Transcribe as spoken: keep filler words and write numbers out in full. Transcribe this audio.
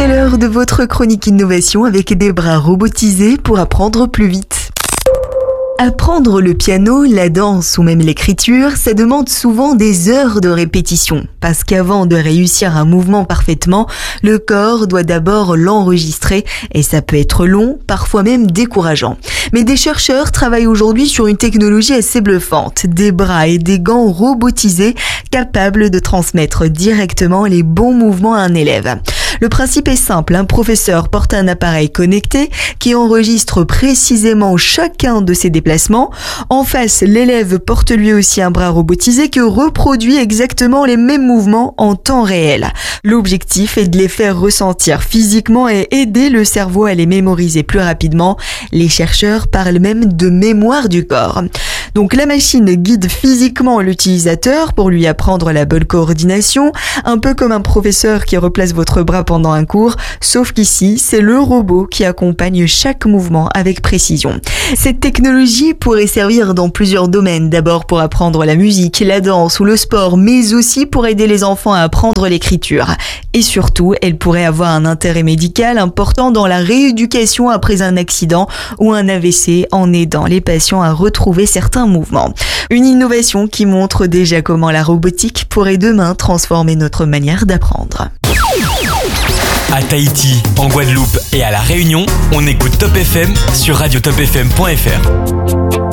C'est l'heure de votre chronique innovation avec des bras robotisés pour apprendre plus vite. Apprendre le piano, la danse ou même l'écriture, ça demande souvent des heures de répétition. Parce qu'avant de réussir un mouvement parfaitement, le corps doit d'abord l'enregistrer et ça peut être long, parfois même décourageant. Mais des chercheurs travaillent aujourd'hui sur une technologie assez bluffante, des bras et des gants robotisés capables de transmettre directement les bons mouvements à un élève. Le principe est simple, un professeur porte un appareil connecté qui enregistre précisément chacun de ses déplacements. En face, l'élève porte lui aussi un bras robotisé qui reproduit exactement les mêmes mouvements en temps réel. L'objectif est de les faire ressentir physiquement et aider le cerveau à les mémoriser plus rapidement. Les chercheurs parlent même de mémoire du corps. Donc la machine guide physiquement l'utilisateur pour lui apprendre la bonne coordination, un peu comme un professeur qui replace votre bras pendant un cours, sauf qu'ici, c'est le robot qui accompagne chaque mouvement avec précision. Cette technologie pourrait servir dans plusieurs domaines, d'abord pour apprendre la musique, la danse ou le sport, mais aussi pour aider les enfants à apprendre l'écriture. Et surtout, elle pourrait avoir un intérêt médical important dans la rééducation après un accident ou un A V C en aidant les patients à retrouver certains mouvements. Une innovation qui montre déjà comment la robotique pourrait demain transformer notre manière d'apprendre. À Tahiti, en Guadeloupe et à La Réunion, on écoute Top F M sur radio top f m point f r.